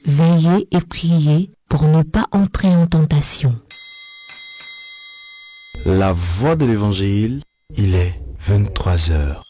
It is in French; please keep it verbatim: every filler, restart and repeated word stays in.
Veillez et priez pour ne pas entrer en tentation. La voix de l'évangile, il est vingt-trois heures.